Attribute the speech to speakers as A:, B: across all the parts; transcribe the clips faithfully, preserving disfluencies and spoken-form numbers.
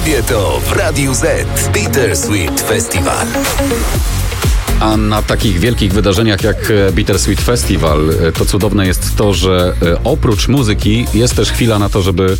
A: Kobieto w Radiu Z. Bittersweet Festival.
B: A na takich wielkich wydarzeniach jak Bittersweet Festival to cudowne jest to, że oprócz muzyki jest też chwila na to, żeby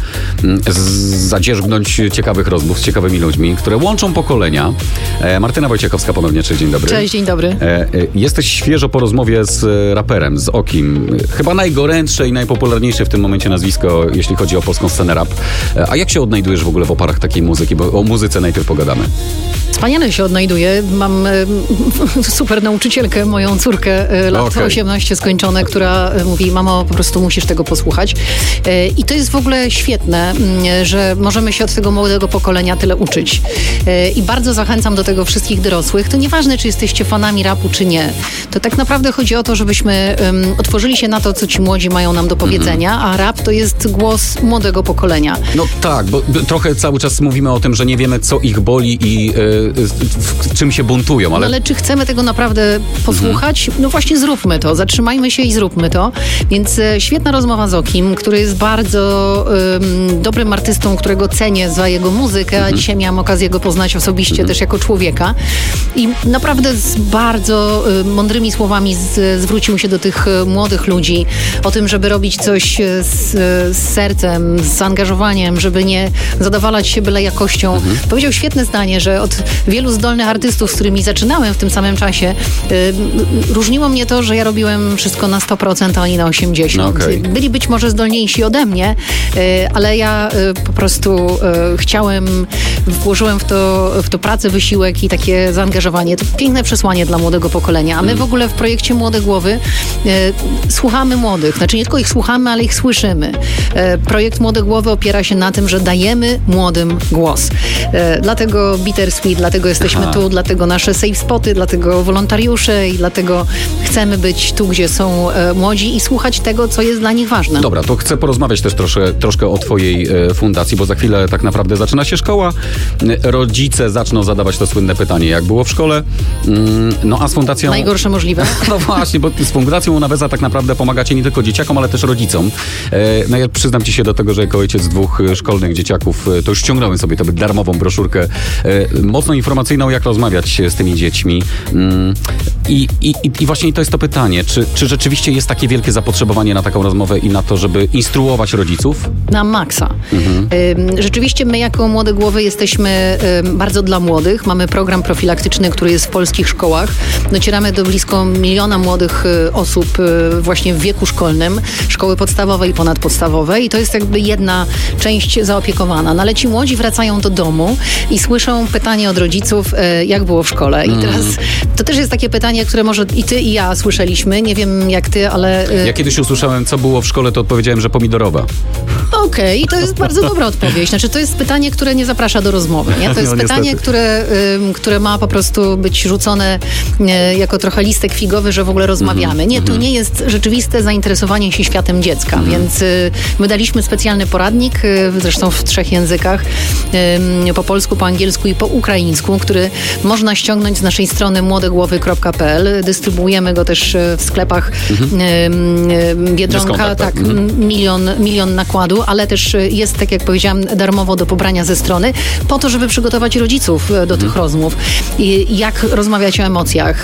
B: zadzierzgnąć ciekawych rozmów z ciekawymi ludźmi, które łączą pokolenia. Martyna Wojciechowska ponownie, cześć, dzień dobry.
C: Cześć, dzień dobry.
B: Jesteś świeżo po rozmowie z raperem, z Okim. Chyba najgorętsze i najpopularniejsze w tym momencie nazwisko, jeśli chodzi o polską scenę rap. A jak się odnajdujesz w ogóle w oparach takiej muzyki? Bo o muzyce najpierw pogadamy.
C: Wspaniale się odnajduję. Mam e, super nauczycielkę, moją córkę, e, lat okay. osiemnaście skończone, która e, mówi: mamo, po prostu musisz tego posłuchać. E, I to jest w ogóle świetne, m, że możemy się od tego młodego pokolenia tyle uczyć. E, I bardzo zachęcam do tego wszystkich dorosłych. To nieważne, czy jesteście fanami rapu, czy nie. To tak naprawdę chodzi o to, żebyśmy um, otworzyli się na to, co ci młodzi mają nam do powiedzenia, mm-hmm. a rap to jest głos młodego pokolenia.
B: No tak, bo trochę cały czas mówimy o tym, że nie wiemy, co ich boli i y, w czym się buntują, ale...
C: No, ale czy chcemy tego naprawdę posłuchać? Mm-hmm. No właśnie zróbmy to, zatrzymajmy się i zróbmy to. Więc e, świetna rozmowa z Okim, który jest bardzo um, dobrym artystą, którego cenię za jego muzykę, mm-hmm. a dzisiaj miałam okazję go poznać osobiście mm-hmm. też jako człowieka. I naprawdę z bardzo y, mądrymi słowami z, zwrócił się do tych y, młodych ludzi o tym, żeby robić coś y, z, y, z sercem, z zaangażowaniem, żeby nie zadowalać się byle jakością. Mhm. Powiedział świetne zdanie, że od wielu zdolnych artystów, z którymi zaczynałem w tym samym czasie, y, różniło mnie to, że ja robiłem wszystko na sto procent, a oni na osiemdziesiąt procent. No okay. Byli być może zdolniejsi ode mnie, y, ale ja y, po prostu y, chciałem, włożyłem w to, w to pracę, wysiłek i takie zaangażowanie. To piękne przesłanie dla młodego pokolenia. A my w ogóle w projekcie Młode Głowy e, słuchamy młodych. Znaczy nie tylko ich słuchamy, ale ich słyszymy. E, projekt Młode Głowy opiera się na tym, że dajemy młodym głos. E, dlatego Bittersweet, dlatego jesteśmy Aha. tu, dlatego nasze safe spoty, dlatego wolontariusze i dlatego chcemy być tu, gdzie są e, młodzi i słuchać tego, co jest dla nich ważne.
B: Dobra, to chcę porozmawiać też troszkę, troszkę o twojej e, fundacji, bo za chwilę tak naprawdę zaczyna się szkoła. Rodzice zaczną zadawać to słynne pytanie, jak było w szkole. Mm, no a z fundacją...
C: Najgorsze możliwe.
B: No właśnie, bo z fundacją Unaweza tak naprawdę pomagacie nie tylko dzieciakom, ale też rodzicom. E, no ja przyznam ci się do tego, że jako ojciec dwóch szkolnych dzieciaków, to już ściągnąłem sobie tę darmową broszurkę e, mocno informacyjną, jak rozmawiać z tymi dziećmi. Mm, i, i, I właśnie to jest to pytanie, czy, czy rzeczywiście jest takie wielkie zapotrzebowanie na taką rozmowę i na to, żeby instruować rodziców?
C: Na maksa. Mhm. E, rzeczywiście my jako Młode Głowy jesteśmy e, bardzo dla młodych. Mamy program profilaktyczny, który jest w polskich szkołach. Docieramy do blisko miliona młodych y, osób y, właśnie w wieku szkolnym, szkoły podstawowe i ponadpodstawowe i to jest jakby jedna część zaopiekowana. No ale ci młodzi wracają do domu i słyszą pytanie od rodziców, y, jak było w szkole. I teraz to też jest takie pytanie, które może i ty i ja słyszeliśmy. Nie wiem jak ty, ale...
B: Y... Ja kiedyś usłyszałem, co było w szkole, to odpowiedziałem, że pomidorowa.
C: Okej, okay, to jest bardzo dobra odpowiedź. Znaczy to jest pytanie, które nie zaprasza do rozmowy. Nie? To jest no, pytanie, które, y, które ma po prostu być rzucone y, jako trochę listek figowy, że w ogóle rozmawiamy. Nie, to nie jest rzeczywiste zainteresowanie się światem dziecka, mm. więc y, my daliśmy specjalny poradnik, y, zresztą w trzech językach, y, po polsku, po angielsku i po ukraińsku, który można ściągnąć z naszej strony młodegłowy kropka p l. Dystrybuujemy go też w sklepach mm-hmm. y, Biedronka, kontakt, tak, mm-hmm. milion, milion nakładu, ale też jest, tak jak powiedziałam, darmowo do pobrania ze strony, po to, żeby przygotować rodziców do mm-hmm. tych rozmów. I jak rozmawiać o emocjach,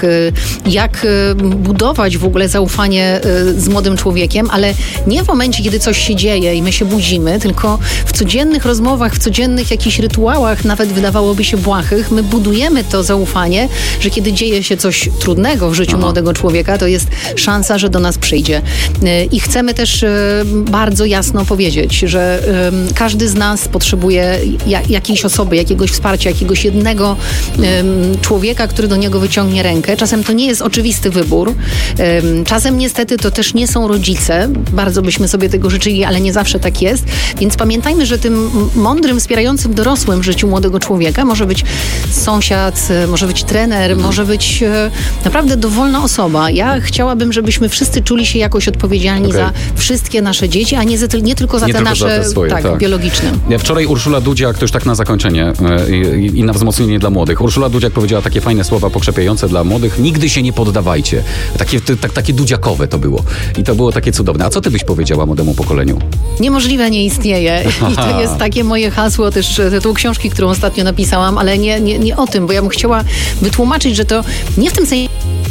C: jak budować w ogóle zaufanie z młodym człowiekiem, ale nie w momencie, kiedy coś się dzieje i my się budzimy, tylko w codziennych rozmowach, w codziennych jakichś rytuałach, nawet wydawałoby się błahych, my budujemy to zaufanie, że kiedy dzieje się coś trudnego w życiu Aha. młodego człowieka, to jest szansa, że do nas przyjdzie. I chcemy też bardzo jasno powiedzieć, że każdy z nas potrzebuje jakiejś osoby, jakiegoś wsparcia, jakiegoś jednego człowieka, który do niego wyciągnie rękę. Czasem to nie jest oczywisty wybór. Czasem niestety to też nie są rodzice. Bardzo byśmy sobie tego życzyli, ale nie zawsze tak jest. Więc pamiętajmy, że tym mądrym, wspierającym dorosłym w życiu młodego człowieka może być sąsiad, może być trener, mhm. może być naprawdę dowolna osoba. Ja chciałabym, żebyśmy wszyscy czuli się jakoś odpowiedzialni okay. za wszystkie nasze dzieci, a nie, za, nie tylko za
B: nie
C: ten nasze,
B: za swoje,
C: tak,
B: tak.
C: biologiczne.
B: Ja wczoraj Urszula Dudziak, to już tak na zakończenie e, i, i na wzmocnienie dla młodych. Urszula Dudziak powiedziała takie fajne słowa pokrzepiające dla młodych. Nigdy się nie poddawajcie. Takie, ty, tak, takie dudziakowe to było. I to było takie cudowne. A co ty byś powiedziała młodemu pokoleniu?
C: Niemożliwe nie istnieje. I to jest takie moje hasło, też tytuł książki, którą ostatnio napisałam, ale nie, nie, nie o tym, bo ja bym chciała wytłumaczyć, że to nie w tym sensie